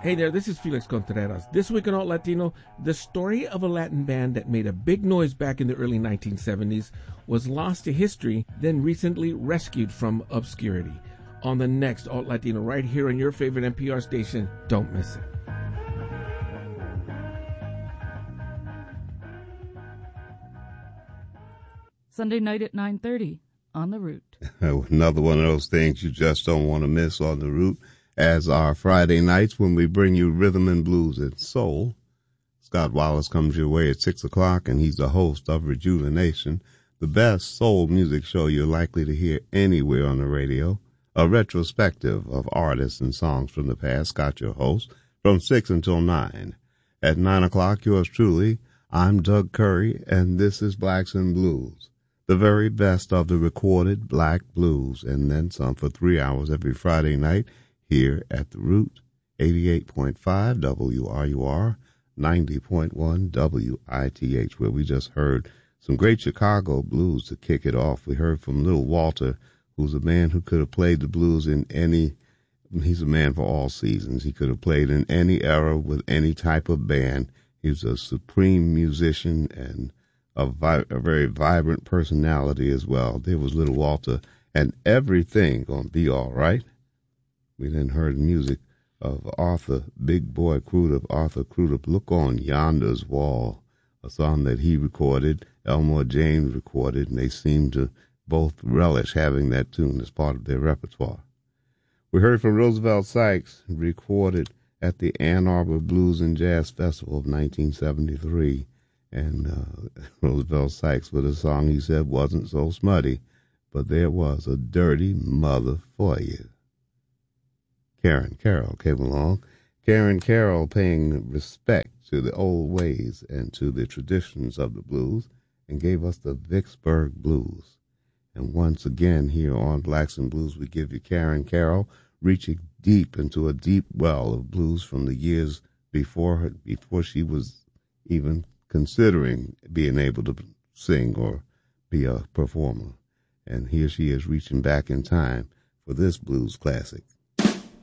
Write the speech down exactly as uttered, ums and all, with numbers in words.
Hey there, this is Felix Contreras. This week on Alt Latino, the story of a Latin band that made a big noise back in the early nineteen seventies was lost to history, then recently rescued from obscurity. On the next Alt Latino, right here on your favorite N P R station, don't miss it. Sunday night at nine thirty on The Root. Another one of those things you just don't want to miss on The Root. As our Friday nights when we bring you rhythm and blues and soul. Scott Wallace comes your way at six o'clock, and he's the host of Rejuvenation, the best soul music show you're likely to hear anywhere on the radio, a retrospective of artists and songs from the past. Scott, your host, from six until nine. At nine o'clock, yours truly, I'm Doug Curry, and this is Blacks and Blues, the very best of the recorded black blues, and then some for three hours every Friday night, here at The Root, eighty-eight point five W R U R, ninety point one W I T H, where we just heard some great Chicago blues to kick it off. We heard from Little Walter, who's a man who could have played the blues in any, he's a man for all seasons. He could have played in any era with any type of band. He was a supreme musician and a, vi- a very vibrant personality as well. There was Little Walter, and everything gonna be all right. We then heard music of Arthur, Big Boy Crudup, Arthur Crudup, Look on Yonder's Wall, a song that he recorded, Elmore James recorded, and they seemed to both relish having that tune as part of their repertoire. We heard from Roosevelt Sykes, recorded at the Ann Arbor Blues and Jazz Festival of nineteen seventy-three, and uh, Roosevelt Sykes with a song he said wasn't so smutty, but there was a dirty mother for you. Karen Carroll came along. Karen Carroll paying respect to the old ways and to the traditions of the blues, and gave us the Vicksburg Blues. And once again here on Blacks and Blues, we give you Karen Carroll reaching deep into a deep well of blues from the years before her, before she was even considering being able to sing or be a performer. And here she is reaching back in time for this blues classic.